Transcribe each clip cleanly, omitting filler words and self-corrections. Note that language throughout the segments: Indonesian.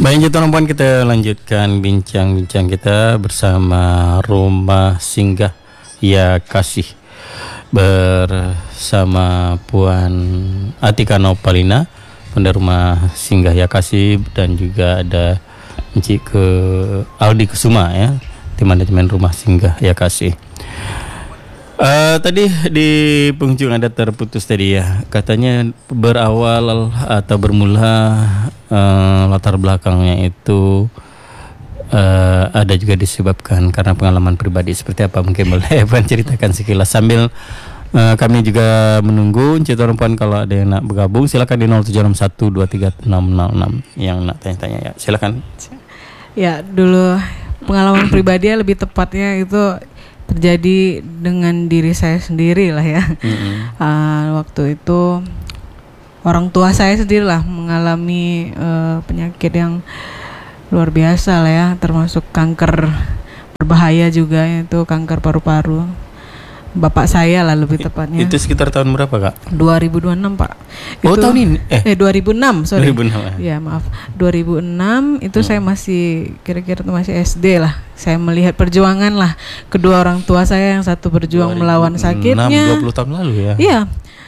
Baik, Jatuh Puan, kita lanjutkan bincang-bincang kita bersama Rumah Singgah Ya Kasih bersama Puan Atika Nopalina, Bunda Rumah Singgah Ya Kasih, dan juga ada Encik Aldi Kusuma ya, tim manajemen Rumah Singgah Ya Kasih. Tadi di penghujung ada terputus tadi ya, katanya berawal atau bermula latar belakangnya itu ada juga disebabkan karena pengalaman pribadi. Seperti apa, mungkin boleh Puan ceritakan sekilas sambil kami juga menunggu Encik Puan. Kalau ada yang nak bergabung silakan di 0761236606 yang nak tanya-tanya ya, silakan. Ya, dulu pengalaman pribadi lebih tepatnya itu terjadi dengan diri saya sendiri lah ya. Waktu itu orang tua saya sendiri lah mengalami penyakit yang luar biasa lah ya, termasuk kanker berbahaya juga, yaitu kanker paru-paru. Bapak saya lah lebih tepatnya. Itu sekitar tahun berapa, Kak? 2026, Pak. Oh, tahun ini? 2006, sorry. 2006. Ya, maaf. 2006 itu saya masih kira-kira masih SD lah. Saya melihat perjuangan lah kedua orang tua saya, yang satu berjuang melawan sakitnya. 20 tahun lalu ya. Iya.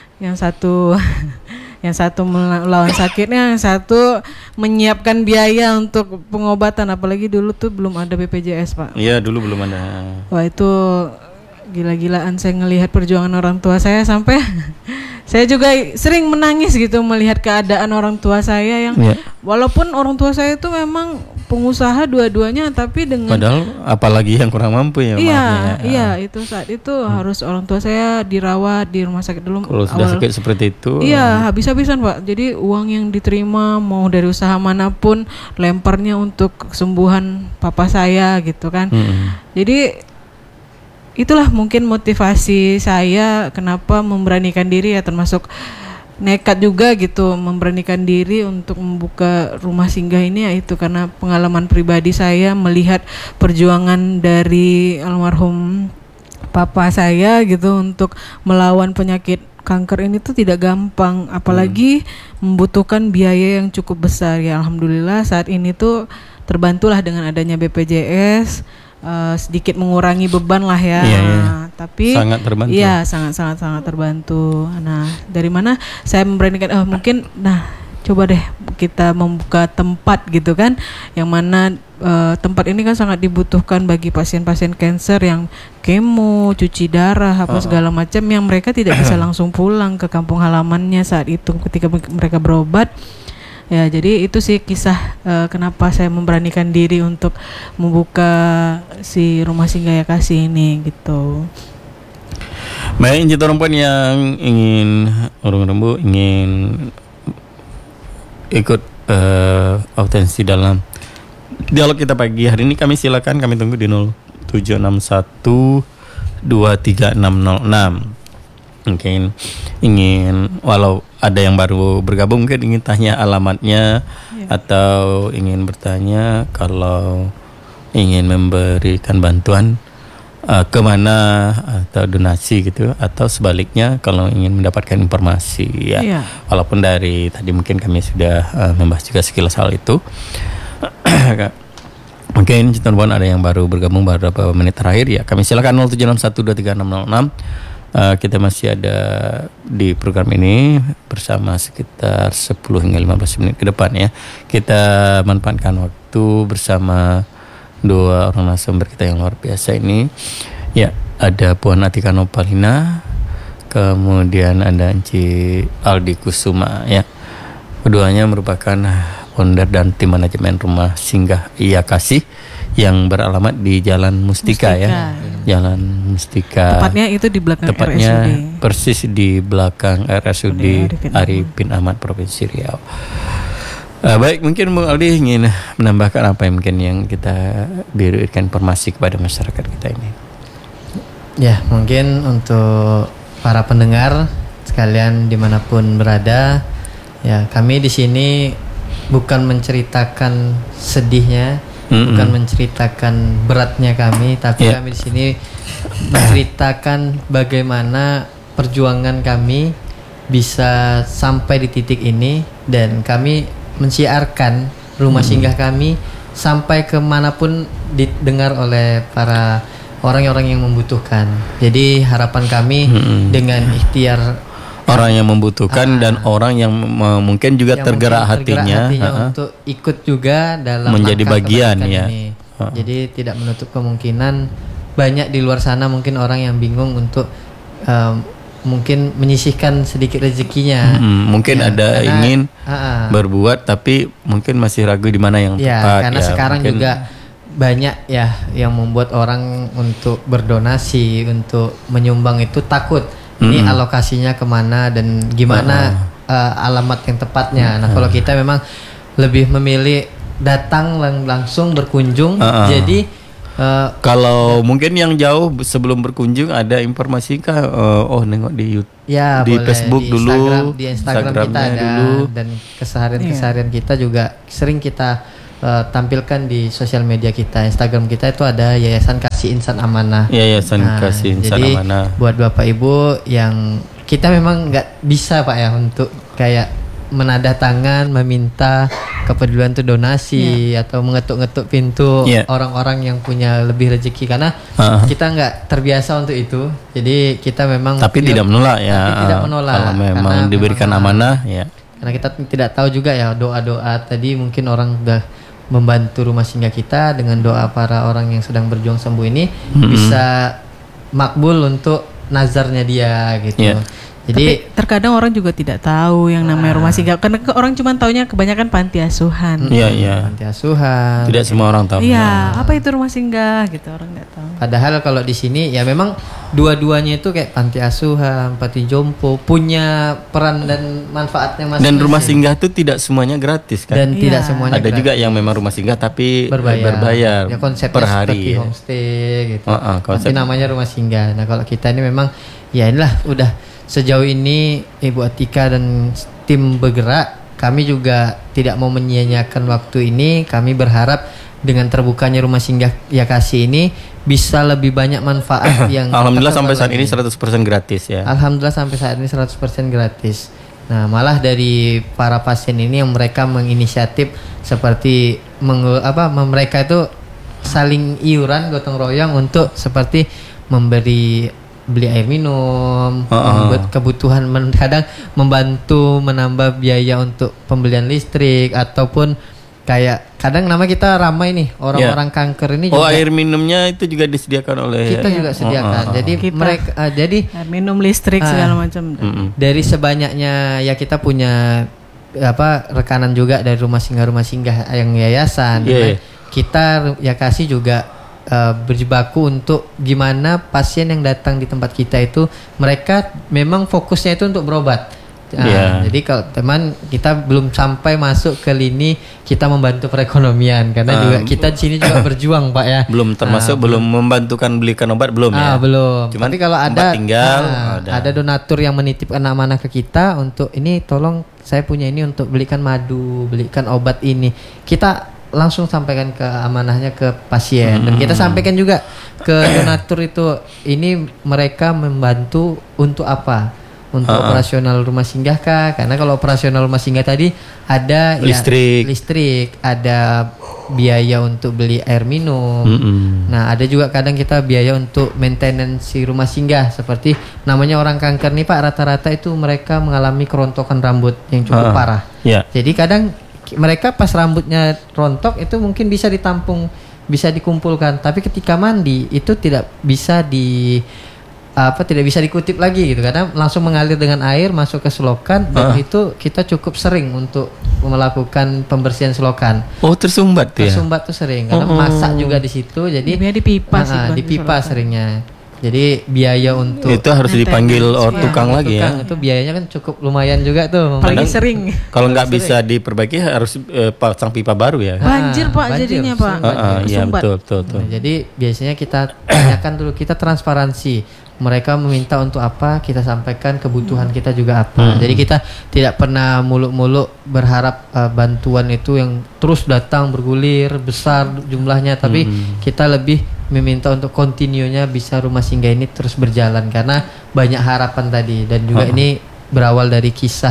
Yang satu melawan sakitnya, yang satu menyiapkan biaya untuk pengobatan, apalagi dulu tuh belum ada BPJS, Pak. Iya, dulu belum ada. Wah, itu gila-gilaan saya ngelihat perjuangan orang tua saya, sampai saya juga sering menangis gitu melihat keadaan orang tua saya yang walaupun orang tua saya itu memang pengusaha dua-duanya, tapi dengan padahal apalagi yang kurang mampu ya. Iya, itu saat itu harus orang tua saya dirawat di rumah sakit dulu. Kalau sudah sakit seperti itu. Iya, habis-habisan, Pak. Jadi uang yang diterima mau dari usaha manapun lemparnya untuk kesembuhan papa saya gitu kan. Jadi itulah mungkin motivasi saya kenapa memberanikan diri ya, termasuk nekat juga gitu memberanikan diri untuk membuka rumah singgah ini, yaitu karena pengalaman pribadi saya melihat perjuangan dari almarhum papa saya gitu untuk melawan penyakit kanker ini tuh tidak gampang, apalagi membutuhkan biaya yang cukup besar ya. Alhamdulillah saat ini tuh terbantulah dengan adanya BPJS. Sedikit mengurangi beban lah ya. Tapi sangat terbantu. Iya, sangat terbantu. Nah, dari mana saya memberanikan mungkin coba deh kita membuka tempat gitu kan, yang mana tempat ini kan sangat dibutuhkan bagi pasien-pasien kanker yang kemo, cuci darah, segala macam, yang mereka tidak bisa langsung pulang ke kampung halamannya saat itu ketika mereka berobat. Ya, jadi itu sih kisah kenapa saya memberanikan diri untuk membuka si Rumah Singgah Ya Kasih ini gitu. Baik, Encik Puan yang ingin orang rembu ingin ikut autensi dalam dialog kita pagi hari ini, kami silakan, kami tunggu di 0761236606. Mungkin ingin, walau ada yang baru bergabung, mungkin ingin tanya alamatnya atau ingin bertanya kalau ingin memberikan bantuan kemana atau donasi gitu, atau sebaliknya kalau ingin mendapatkan informasi ya. Walaupun dari tadi mungkin kami sudah membahas juga sekilas hal itu. Mungkin Encik Puan ada yang baru bergabung beberapa menit terakhir ya, kami silakan 0761236606. Kita masih ada di program ini bersama sekitar 10 hingga 15 menit ke depan ya. Kita manfaatkan waktu bersama dua orang narasumber kita yang luar biasa ini. Ya, ada Puan Atika Nopalina, kemudian ada Encik Aldi Kusuma ya. Keduanya merupakan founder dan tim manajemen Rumah Singgah Ya Kasih yang beralamat di Jalan Mustika ya. Jalan Mustika. Tepatnya itu di belakang tepatnya RSUD. Persis di belakang RSUD Arifin Ahmad Provinsi Riau. Baik, mungkin Bung Aldi ingin menambahkan apa yang mungkin yang kita berikan informasi kepada masyarakat kita ini. Ya, mungkin untuk para pendengar sekalian dimanapun berada, ya kami di sini bukan menceritakan sedihnya, bukan menceritakan beratnya kami, tapi kami di sini menceritakan bagaimana perjuangan kami bisa sampai di titik ini, dan kami mensiarkan rumah singgah kami sampai kemanapun didengar oleh para orang-orang yang membutuhkan. Jadi harapan kami dengan ikhtiar orang yang membutuhkan dan orang yang mungkin juga yang tergerak mungkin hatinya, untuk ikut juga dalam menjadi langkah bagian kebaikan ya. ini. Jadi tidak menutup kemungkinan banyak di luar sana mungkin orang yang bingung untuk mungkin menyisihkan sedikit rezekinya. Mungkin Ya, ada karena, ingin berbuat tapi mungkin masih ragu di mana yang ya, tepat. karena sekarang mungkin, juga banyak ya yang membuat orang untuk berdonasi, untuk menyumbang itu takut. Ini alokasinya kemana dan gimana alamat yang tepatnya. Nah kalau kita memang lebih memilih datang langsung berkunjung. Jadi kalau mungkin yang jauh sebelum berkunjung ada informasi kah? Nengok di YouTube, ya, di boleh, Facebook di dulu, di Instagram kita ada dulu. dan keseharian kita juga sering kita tampilkan di sosial media kita. Instagram kita itu ada Yayasan Kasih Insan Amanah. Yayasan Kasih Insan jadi Amanah. buat Bapak Ibu yang kita memang nggak bisa Pak ya untuk kayak menadah tangan meminta kepedulian untuk donasi atau mengetuk-ngetuk pintu orang-orang yang punya lebih rezeki, karena kita nggak terbiasa untuk itu. Jadi kita memang tidak menolak ya. Tapi tidak menolak kalau memang diberikan amanah ya. Karena kita tidak tahu juga ya doa-doa tadi mungkin orang udah membantu rumah singgah kita dengan doa para orang yang sedang berjuang sembuh ini bisa makbul untuk nazarnya dia gitu. Jadi tapi terkadang orang juga tidak tahu yang namanya rumah singgah, karena orang cuma taunya kebanyakan panti asuhan. Iya. Panti asuhan. Tidak semua orang tahu. Iya, apa itu rumah singgah gitu, orang nggak tahu. Padahal kalau di sini ya memang dua-duanya itu kayak panti asuhan, panti jompo punya peran dan manfaatnya masing-masing. Dan rumah singgah itu tidak semuanya gratis kan. Dan tidak semuanya ada gratis. juga yang memang rumah singgah tapi berbayar Ya konsepnya per hari. seperti homestay gitu. Konsep. Tapi namanya rumah singgah. Nah kalau kita ini memang ya inilah udah sejauh ini Ibu Atika dan tim bergerak, kami juga tidak mau menyia-nyiakan waktu ini. Kami berharap dengan terbukanya rumah singgah Ya Kasih ini bisa lebih banyak manfaat yang Alhamdulillah sampai saat ini 100% gratis ya. Alhamdulillah sampai saat ini 100% gratis. Nah, malah dari para pasien ini yang mereka menginisiatif seperti mereka itu saling iuran gotong royong untuk seperti beli air minum, membuat kebutuhan, kadang membantu menambah biaya untuk pembelian listrik, ataupun kayak kadang nama kita ramai nih orang-orang kanker ini juga. Air minumnya itu juga disediakan oleh kita juga sediakan. Jadi mereka jadi air minum, listrik segala macam. Dari sebanyaknya ya kita punya rekanan juga dari rumah singgah yang yayasan. Kita Ya Kasih juga berjibaku untuk gimana pasien yang datang di tempat kita itu mereka memang fokusnya itu untuk berobat. Jadi kalau teman kita belum sampai masuk ke lini kita membantu perekonomian, karena juga kita di sini juga berjuang Pak ya. Belum termasuk belum membantukan belikan obat belum ya. Belum. Cuman tapi kalau ada donatur yang menitipkan amanah ke kita untuk ini, tolong saya punya ini untuk belikan madu, belikan obat ini, kita langsung sampaikan ke amanahnya ke pasien. Dan kita sampaikan juga ke donatur itu ini mereka membantu untuk apa, untuk operasional rumah singgah kah? Karena kalau operasional rumah singgah tadi ada listrik, ada biaya untuk beli air minum. Nah ada juga kadang kita biaya untuk maintenance rumah singgah, seperti namanya orang kanker nih Pak, rata-rata itu mereka mengalami kerontokan rambut yang cukup parah. Jadi kadang mereka pas rambutnya rontok itu mungkin bisa ditampung, bisa dikumpulkan, tapi ketika mandi itu tidak bisa dikutip lagi gitu, karena langsung mengalir dengan air masuk ke selokan. Dan itu kita cukup sering untuk melakukan pembersihan selokan. Tersumbat tuh ya. Tersumbat tuh sering karena masak juga di situ, jadi dipipa seringnya. Jadi biaya untuk itu harus dipanggil tukang lagi ya. Itu biayanya kan cukup lumayan juga tuh. Paling sering. Kalau nggak bisa diperbaiki harus pasang pipa baru ya. Banjir Pak jadinya Pak. Iya betul. Nah, jadi biasanya kita tanyakan dulu, kita transparansi. Mereka meminta untuk apa, kita sampaikan kebutuhan kita juga apa. Jadi kita tidak pernah muluk-muluk berharap bantuan itu yang terus datang bergulir besar jumlahnya, tapi kita lebih meminta untuk kontinunya bisa rumah singgah ini terus berjalan, karena banyak harapan tadi. Dan juga ini berawal dari kisah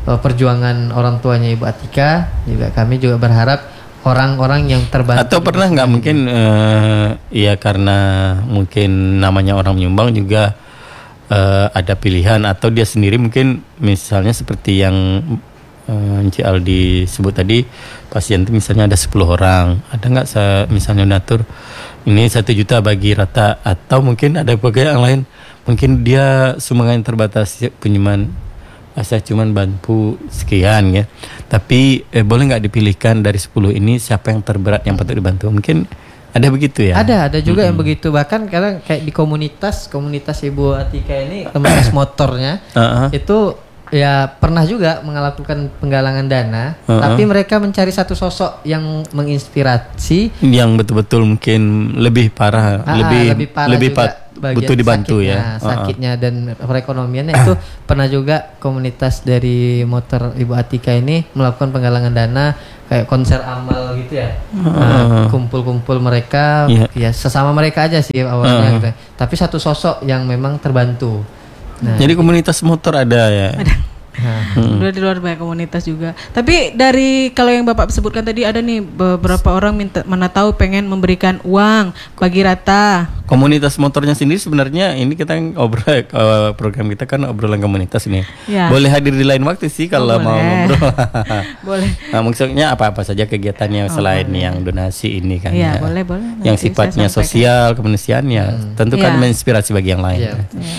perjuangan orang tuanya Ibu Atika, juga kami juga berharap orang-orang yang terbantu. Atau pernah nggak mungkin ya karena mungkin namanya orang menyumbang juga ada pilihan, atau dia sendiri mungkin misalnya seperti yang Encik Aldi sebut tadi, pasien itu misalnya ada 10 orang, ada nggak misalnya donatur ini 1 juta bagi rata, atau mungkin ada bagian yang lain, mungkin dia sumbangan terbatas penyumbang, saya cuman bantu sekian ya, tapi boleh nggak dipilihkan dari 10 ini siapa yang terberat yang patut dibantu, mungkin ada begitu ya? Ada juga yang begitu, bahkan kadang kayak di komunitas Ibu Atika ini, komunitas motornya itu ya pernah juga melakukan penggalangan dana, tapi mereka mencari satu sosok yang menginspirasi, yang betul-betul mungkin lebih parah, lebih butuh dibantu sakitnya, sakitnya dan perekonomiannya itu pernah juga komunitas dari motor Ibu Atika ini melakukan penggalangan dana kayak konser amal gitu ya, kumpul-kumpul mereka, ya sesama mereka aja sih awalnya gitu. Tapi satu sosok yang memang terbantu. Nah, jadi komunitas motor ada ya? Ada. Udah di luar banyak komunitas juga. Tapi dari kalau yang Bapak sebutkan tadi ada nih beberapa orang mana tahu pengen memberikan uang bagi rata. Komunitas motornya sendiri sebenarnya ini kita obrol program kita kan obrolan komunitas ini. Ya. Boleh hadir di lain waktu sih kalau mau ngobrol. Boleh. Nah, maksudnya apa-apa saja kegiatannya selain yang donasi ini kan. Iya, boleh. Yang sifatnya sosial, kemanusiaan ya tentu kan menginspirasi bagi yang lain.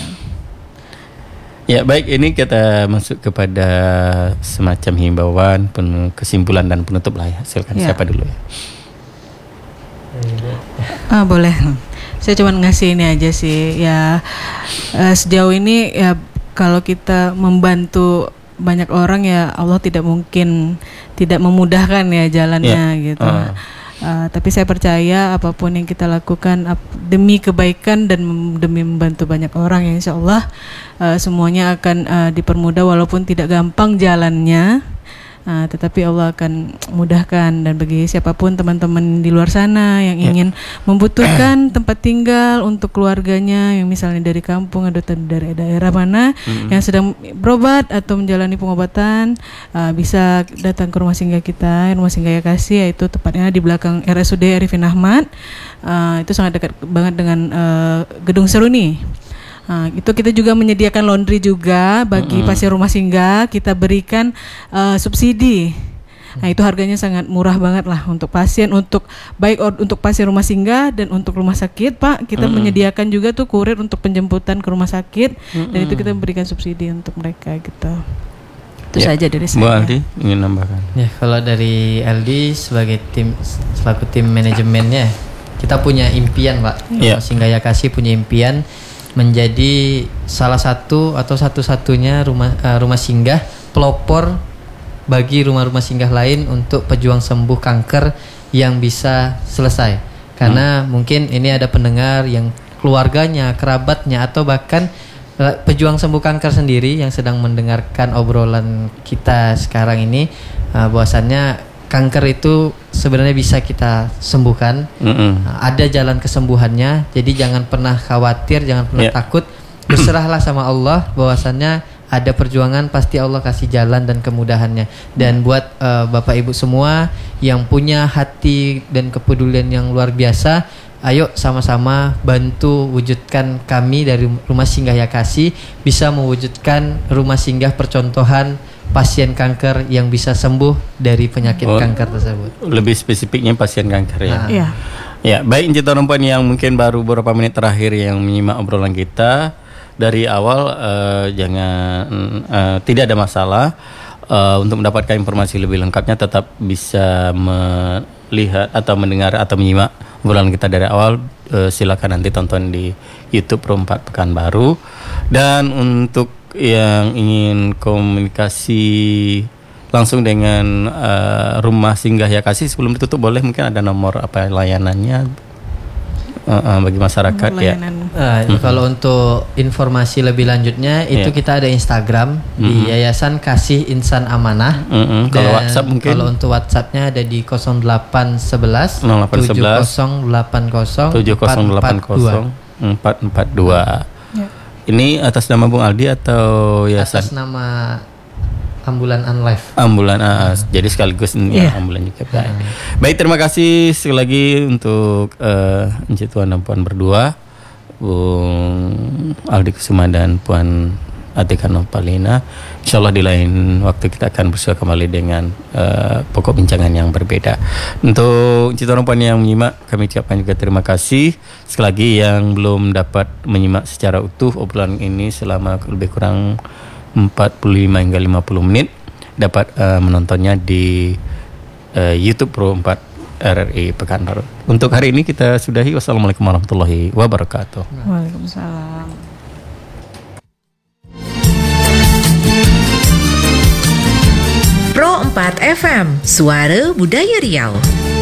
Ya baik, ini kita masuk kepada semacam himbauan, kesimpulan dan penutup lah ya. Silakan siapa dulu ya? Boleh. Saya cuma ngasih ini aja sih ya, sejauh ini ya kalau kita membantu banyak orang ya Allah tidak mungkin tidak memudahkan ya jalannya gitu. Tapi saya percaya apapun yang kita lakukan demi kebaikan dan demi membantu banyak orang ya insya Allah semuanya akan dipermudah walaupun tidak gampang jalannya. Tetapi Allah akan mudahkan, dan bagi siapapun teman-teman di luar sana yang ingin membutuhkan tempat tinggal untuk keluarganya yang misalnya dari kampung atau dari daerah mana yang sedang berobat atau menjalani pengobatan, bisa datang ke rumah singgah kita, rumah singgah Yakasi, yaitu tepatnya di belakang RSUD Arifin Ahmad. Itu sangat dekat banget dengan Gedung Seruni. Itu kita juga menyediakan laundry juga bagi pasien rumah singgah, kita berikan subsidi. Nah itu harganya sangat murah banget lah untuk pasien, untuk baik untuk pasien rumah singgah dan untuk rumah sakit Pak, kita menyediakan juga tuh kurir untuk penjemputan ke rumah sakit, dan itu kita memberikan subsidi untuk mereka gitu. Itu saja dari saya. Bu Aldi ingin nambahkan? Ya kalau dari Aldi selaku tim manajemennya, kita punya impian Pak. Rumah Singgah Yakasi punya impian menjadi salah satu atau satu-satunya rumah singgah pelopor bagi rumah-rumah singgah lain untuk pejuang sembuh kanker yang bisa selesai. Karena mungkin ini ada pendengar yang keluarganya, kerabatnya, atau bahkan pejuang sembuh kanker sendiri yang sedang mendengarkan obrolan kita sekarang ini, bahwasannya kanker itu sebenarnya bisa kita sembuhkan. Ada jalan kesembuhannya. Jadi jangan pernah khawatir, jangan pernah takut. Berserahlah sama Allah, bahwasannya ada perjuangan, pasti Allah kasih jalan dan kemudahannya. Dan buat Bapak Ibu semua yang punya hati dan kepedulian yang luar biasa, ayo sama-sama bantu wujudkan kami dari Rumah Singgah Yakasi bisa mewujudkan rumah singgah percontohan pasien kanker yang bisa sembuh dari penyakit kanker tersebut. Lebih spesifiknya pasien kanker ya. Iya. Ya, baik Encik Perempuan yang mungkin baru beberapa menit terakhir yang menyimak obrolan kita dari awal, jangan tidak ada masalah untuk mendapatkan informasi lebih lengkapnya, tetap bisa melihat atau mendengar atau menyimak obrolan kita dari awal. Silakan nanti tonton di YouTube Pro4 Pekanbaru. Dan untuk yang ingin komunikasi langsung dengan Rumah Singgah Yakasi sebelum ditutup, boleh mungkin ada nomor apa layanannya bagi masyarakat ya. Kalau untuk informasi lebih lanjutnya itu kita ada Instagram di Yayasan Kasih Insan Amanah. Kalau WhatsApp mungkin. Kalau untuk WhatsAppnya ada di 0811 7080 442. Ini atas nama Bung Aldi atau yayasan? Atas nama ambulan unlive. Ambulan, jadi sekaligus ambulan juga. Baik, terima kasih sekali lagi untuk Encik Tuan dan Puan berdua, Bung Aldi Kusuma dan Puan Atika Nopalina. Insyaallah di lain waktu kita akan bersua kembali dengan pokok bincangan yang berbeda. Untuk Encik Tuan dan Puan yang menyimak, kami ucapkan juga terima kasih. Sekali lagi yang belum dapat menyimak secara utuh obrolan ini selama lebih kurang 45 hingga 50 menit, dapat menontonnya di YouTube Pro 4 RRI Pekanbaru. Untuk hari ini kita sudahi. Wassalamualaikum warahmatullahi wabarakatuh. Waalaikumsalam. Pro 4 FM, Suara Budaya Riau.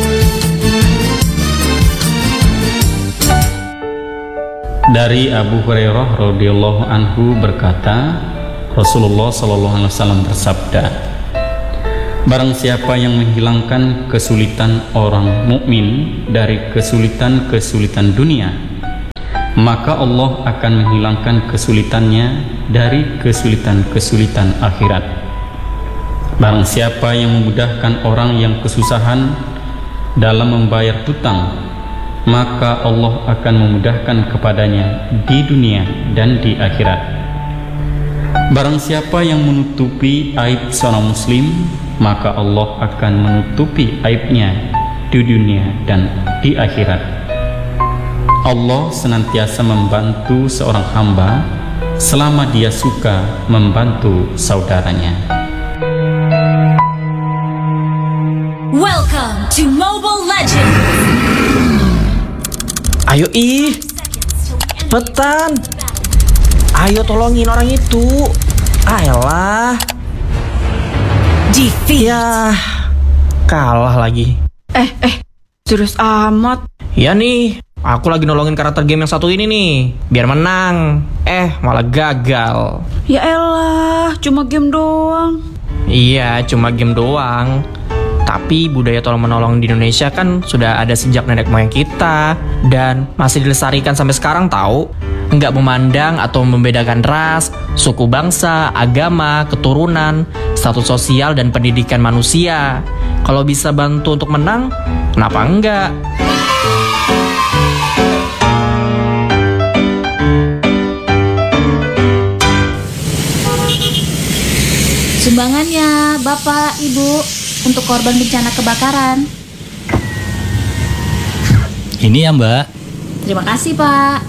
Dari Abu Hurairah radhiyallahu anhu berkata, Rasulullah sallallahu alaihi wasallam bersabda, barang siapa yang menghilangkan kesulitan orang mukmin dari kesulitan-kesulitan dunia, maka Allah akan menghilangkan kesulitannya dari kesulitan-kesulitan akhirat. Barang siapa yang memudahkan orang yang kesusahan dalam membayar hutang, maka Allah akan memudahkan kepadanya di dunia dan di akhirat. Barang siapa yang menutupi aib seorang muslim, maka Allah akan menutupi aibnya di dunia dan di akhirat. Allah senantiasa membantu seorang hamba selama dia suka membantu saudaranya. Welcome to Mobile Legends. Ayo cepetan. Ayo tolongin orang itu. Ayolah. Defeat. Ya, kalah lagi. Serius amat. Ya nih, aku lagi nolongin karakter game yang satu ini nih, biar menang. Malah gagal. Ya elah, cuma game doang. Iya, cuma game doang. Tapi budaya tolong-menolong di Indonesia kan sudah ada sejak nenek moyang kita dan masih dilestarikan sampai sekarang tahu. Enggak memandang atau membedakan ras, suku bangsa, agama, keturunan, status sosial dan pendidikan manusia. Kalau bisa bantu untuk menang, kenapa enggak? Sumbangannya Bapak, Ibu, untuk korban bencana kebakaran. Ini ya Mbak. Terima kasih Pak.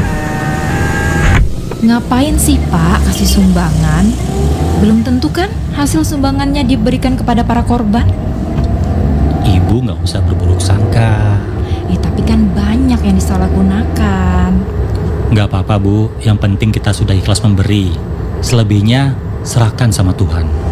Ngapain sih Pak kasih sumbangan? Belum tentu kan hasil sumbangannya diberikan kepada para korban? Ibu nggak usah berburuk sangka. Tapi kan banyak yang disalahgunakan. Nggak apa-apa Bu, yang penting kita sudah ikhlas memberi. Selebihnya serahkan sama Tuhan.